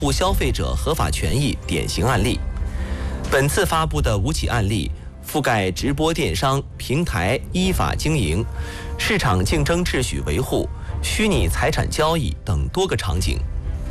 护消费者合法权益典型案例。本次发布的5起案例覆盖直播电商平台依法经营、市场竞争秩序维护、虚拟财产交易等多个场景。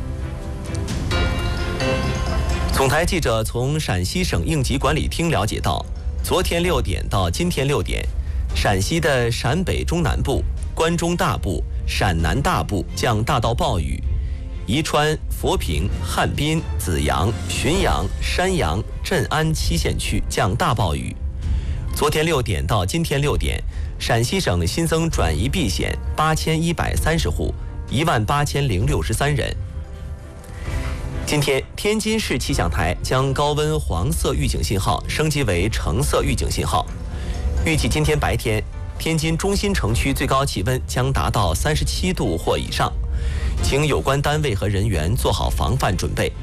总台记者从陕西省应急管理厅了解到，昨天6点到今天6点，陕西的陕北中南部、关中大部、陕南大部降大到暴雨，宜川、佛坪、汉滨、紫阳、浔阳、山阳、镇安7县区降大暴雨。昨天6点到今天6点，陕西省新增转移避险8130户，18063人。今天，天津市气象台将高温黄色预警信号升级为橙色预警信号。预计今天白天，天津中心城区最高气温将达到37度或以上，请有关单位和人员做好防范准备。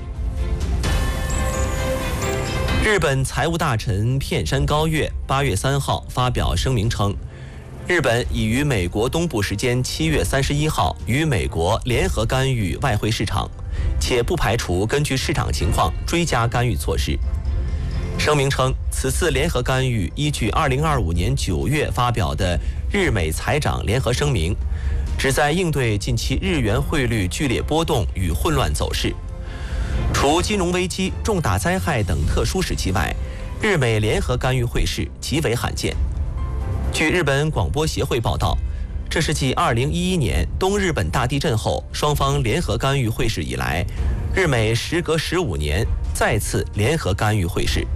日本财务大臣片山高月8月3号发表声明称，日本已于美国东部时间7月31号与美国联合干预外汇市场，且不排除根据市场情况追加干预措施。声明称，此次联合干预依据2025年9月发表的日美财长联合声明，旨在应对近期日元汇率剧烈波动与混乱走势。除金融危机、重大灾害等特殊时期外，日美联合干预汇市极为罕见。据日本广播协会报道，这是继2011年东日本大地震后双方联合干预汇市以来，日美时隔15年再次联合干预汇市。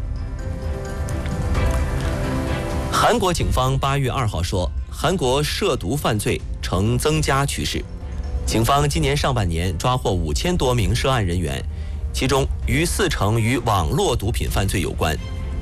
韩国警方8月2号说，韩国涉毒犯罪呈增加趋势，警方今年上半年抓获5000多名涉案人员，其中逾40%与网络毒品犯罪有关。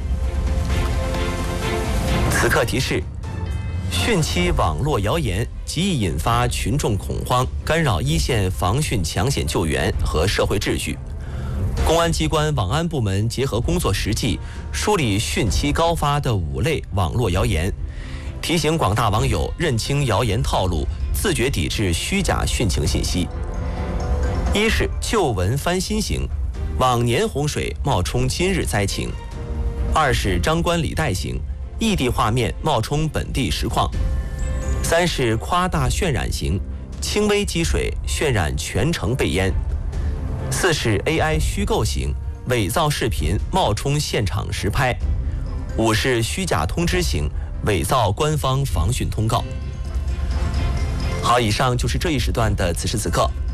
此刻提示：汛期网络谣言极易引发群众恐慌，干扰一线防汛抢险救援和社会秩序。公安机关网安部门结合工作实际，梳理汛期高发的5类网络谣言，提醒广大网友认清谣言套路，自觉抵制虚假汛情信息。一是旧闻翻新型，往年洪水冒充今日灾情；二是张冠李戴型，异地画面冒充本地实况；三是夸大渲染型，轻微积水渲染全城被淹；四是 AI 虚构型，伪造视频冒充现场实拍；五是虚假通知型，伪造官方防汛通告。好，以上就是这一时段的此时此刻。